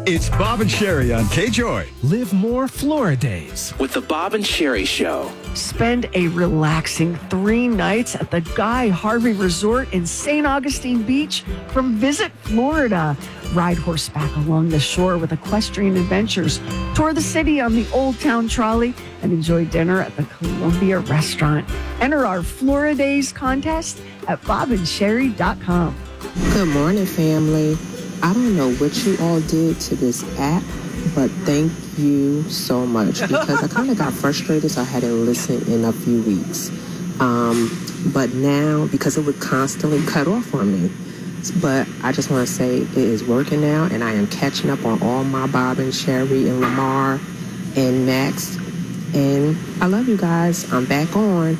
It's Bob and Sherry on K-Joy. Live more Flora days with the Bob and Sherry Show. Spend a relaxing 3 nights at the Guy Harvey Resort in St. Augustine Beach from Visit Florida. Ride horseback along the shore with equestrian adventures, tour the city on the Old Town Trolley, and enjoy dinner at the Columbia Restaurant. Enter our Flora Days contest at bobandsherry.com. Good morning, family. I don't know what you all did to this app, but thank you so much, because I kind of got frustrated, so I hadn't listened in a few weeks. But now, because it would constantly cut off on me, but I just want to say it is working now, and I am catching up on all my Bob and Sherry and Lamar and Max, and I love you guys. I'm back on.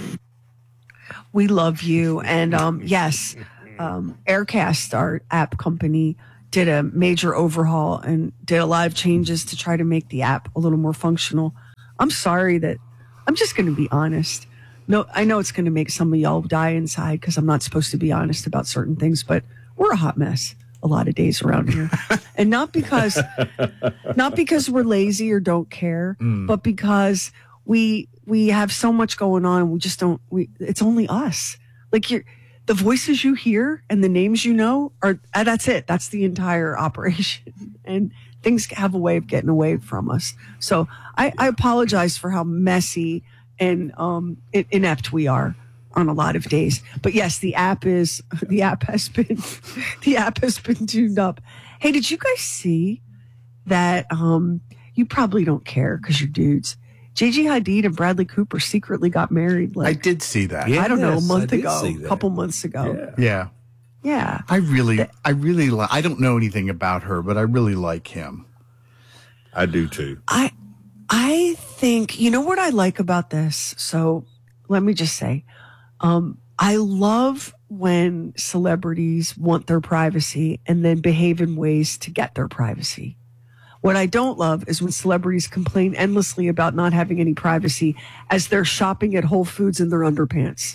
We love you, and yes, Aircast, our app company, did a major overhaul and did a lot of changes to try to make the app a little more functional. I'm sorry that I'm just going to be honest. No, I know it's going to make some of y'all die inside because I'm not supposed to be honest about certain things, but we're a hot mess a lot of days around here. And not because we're lazy or don't care, but because we have so much going on. We just don't, it's only us. Like the voices you hear and the names you know that's it. That's the entire operation. And things have a way of getting away from us. So I apologize for how messy and inept we are on a lot of days. But yes, the app has been tuned up. Hey, did you guys see that? You probably don't care because you're dudes. Gigi Hadid and Bradley Cooper secretly got married. I did see that. I don't know, a couple months ago. Yeah. I don't know anything about her, but I really like him. I do too. I think, you know what I like about this? So let me just say, I love when celebrities want their privacy and then behave in ways to get their privacy. What I don't love is when celebrities complain endlessly about not having any privacy as they're shopping at Whole Foods in their underpants.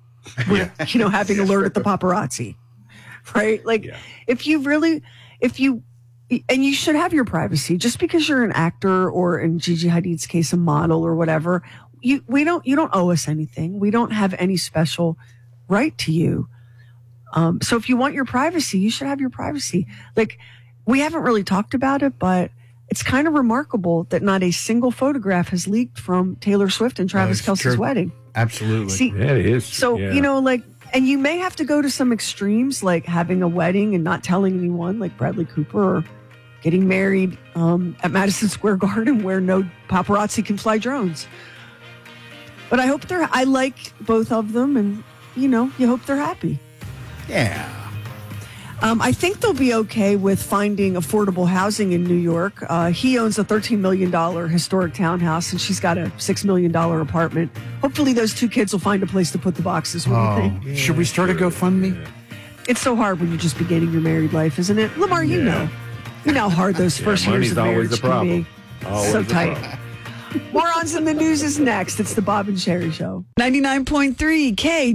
Having alert the paparazzi, right? Like if you should have your privacy just because you're an actor or in Gigi Hadid's case, a model or whatever, you don't owe us anything. We don't have any special right to you. So if you want your privacy, you should have your privacy. Like, we haven't really talked about it, but it's kind of remarkable that not a single photograph has leaked from Taylor Swift and Travis Kelce's wedding. Absolutely. See, yeah, it is. So, and you may have to go to some extremes, like having a wedding and not telling anyone, like Bradley Cooper, or getting married at Madison Square Garden where no paparazzi can fly drones. But I like both of them, and, you hope they're happy. Yeah. I think they'll be okay with finding affordable housing in New York. He owns a $13 million historic townhouse, and she's got a $6 million apartment. Hopefully those two kids will find a place to put the boxes. What do you think? Should we start a GoFundMe? It's so hard when you're just beginning your married life, isn't it? Lamar, you know how hard those first years of marriage can be. So tight. Morons in the News is next. It's the Bob and Sherry Show. 99.3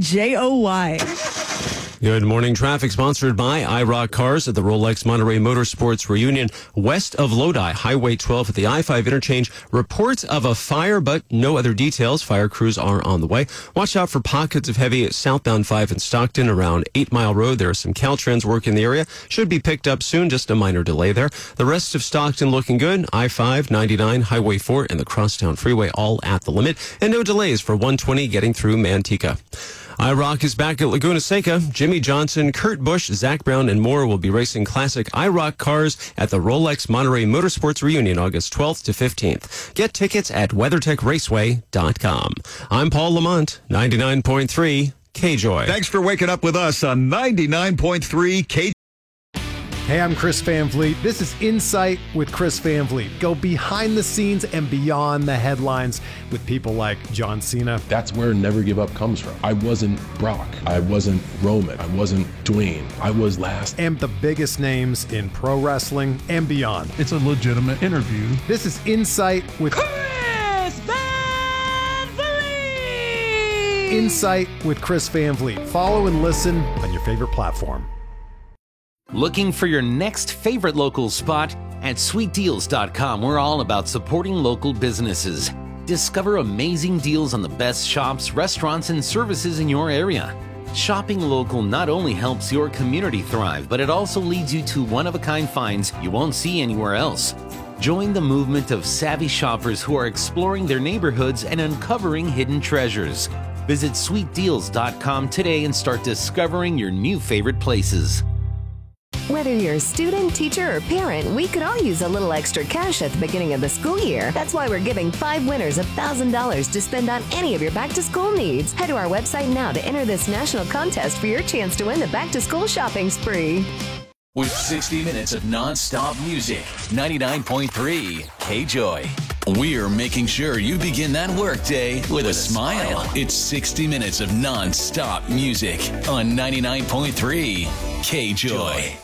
KJOY. Good morning. Traffic sponsored by iRock Cars at the Rolex Monterey Motorsports Reunion west of Lodi, Highway 12 at the I-5 interchange. Reports of a fire, but no other details. Fire crews are on the way. Watch out for pockets of heavy southbound 5 in Stockton around 8 Mile Road. There are some Caltrans work in the area. Should be picked up soon. Just a minor delay there. The rest of Stockton looking good. I-5, 99, Highway 4, and the Crosstown Freeway all at the limit. And no delays for 120 getting through Manteca. iRock is back at Laguna Seca. Jimmy Johnson, Kurt Busch, Zach Brown, and more will be racing classic iRock cars at the Rolex Monterey Motorsports Reunion August 12th to 15th. Get tickets at WeatherTechRaceway.com. I'm Paul Lamont, 99.3 KJOY. Thanks for waking up with us on 99.3 KJOY. Hey, I'm Chris Van Vliet. This is Insight with Chris Van Vliet. Go behind the scenes and beyond the headlines with people like John Cena. That's where Never Give Up comes from. I wasn't Brock. I wasn't Roman. I wasn't Dwayne. I was last. And the biggest names in pro wrestling and beyond. It's a legitimate interview. This is Insight with Chris Van Vliet. Insight with Chris Van Vliet. Follow and listen on your favorite platform. Looking for your next favorite local spot? At sweetdeals.com, we're all about supporting local businesses. Discover amazing deals on the best shops, restaurants, and services in your area. Shopping local not only helps your community thrive, but it also leads you to one-of-a-kind finds you won't see anywhere else. Join the movement of savvy shoppers who are exploring their neighborhoods and uncovering hidden treasures. Visit sweetdeals.com today and start discovering your new favorite places. Whether you're a student, teacher, or parent, we could all use a little extra cash at the beginning of the school year. That's why we're giving 5 winners $1,000 to spend on any of your back-to-school needs. Head to our website now to enter this national contest for your chance to win the back-to-school shopping spree. With 60 minutes of non-stop music, 99.3 K-Joy. We're making sure you begin that workday with a smile. It's 60 minutes of non-stop music on 99.3 K-Joy.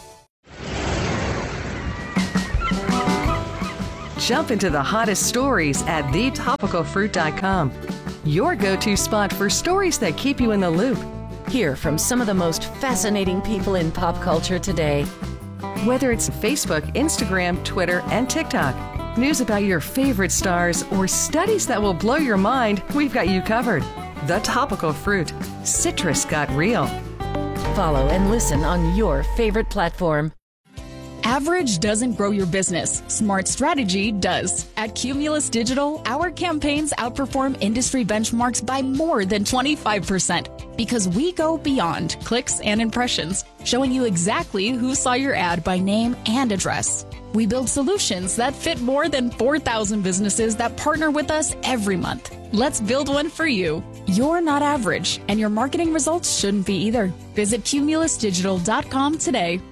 Jump into the hottest stories at thetopicalfruit.com. Your go-to spot for stories that keep you in the loop. Hear from some of the most fascinating people in pop culture today. Whether it's Facebook, Instagram, Twitter, and TikTok, news about your favorite stars, or studies that will blow your mind, we've got you covered. The Topical Fruit. Citrus got real. Follow and listen on your favorite platform. Average doesn't grow your business. Smart strategy does. At Cumulus Digital, our campaigns outperform industry benchmarks by more than 25% because we go beyond clicks and impressions, showing you exactly who saw your ad by name and address. We build solutions that fit more than 4,000 businesses that partner with us every month. Let's build one for you. You're not average, and your marketing results shouldn't be either. Visit cumulusdigital.com today.